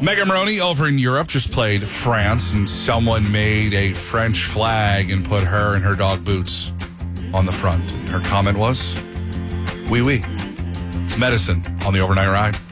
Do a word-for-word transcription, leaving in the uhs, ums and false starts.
Megan Maroney over in Europe just played France, and someone made a French flag and put her and her dog Boots on the front. And her comment was, "Oui, oui." It's Medicine on the Overnight Ride.